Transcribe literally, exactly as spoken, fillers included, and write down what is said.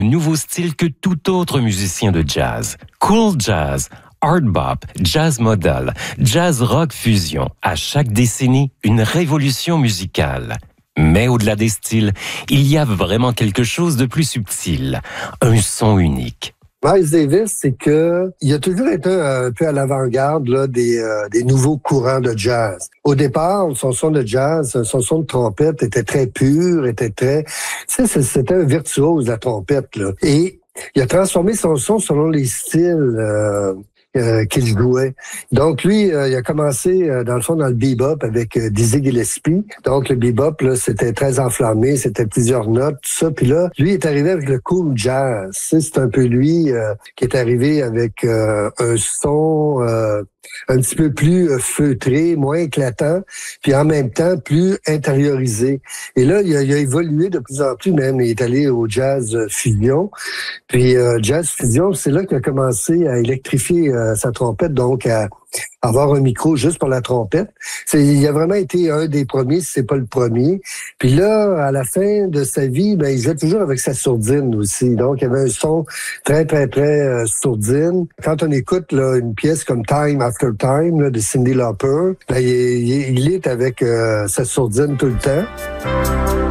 Nouveau style que tout autre musicien de jazz. Cool jazz, hard bop, jazz modal, jazz rock fusion. À chaque décennie, une révolution musicale. Mais au-delà des styles, il y a vraiment quelque chose de plus subtil. Un son unique. Miles Davis, c'est que il a toujours été un, un peu à l'avant-garde là, des, euh, des nouveaux courants de jazz. Au départ, son son de jazz, son son de trompette était très pur, était très... Tu sais, c'était un virtuose, la trompette, là. Et il a transformé son son selon les styles... Euh, Euh, qu'il jouait. Donc lui, euh, il a commencé euh, dans le fond dans le bebop avec euh, Dizzy Gillespie. Donc le bebop là, c'était très enflammé, c'était plusieurs notes, tout ça. Puis là, lui est arrivé avec le cool jazz. C'est un peu lui euh, qui est arrivé avec euh, un son euh, un petit peu plus euh, feutré, moins éclatant, puis en même temps plus intériorisé. Et là, il a, il a évolué de plus en plus, même. Il est allé au jazz fusion. Puis euh, jazz fusion, c'est là qu'il a commencé à électrifier euh, sa trompette, donc à avoir un micro juste pour la trompette. C'est, il a vraiment été un des premiers, si c'est pas le premier. Puis là, à la fin de sa vie, ben, il jouait toujours avec sa sourdine aussi. Donc, il y avait un son très, très, très euh, sourdine. Quand on écoute là, une pièce comme Time After Time là, de Cyndi Lauper, ben, il, il, il est avec euh, sa sourdine tout le temps.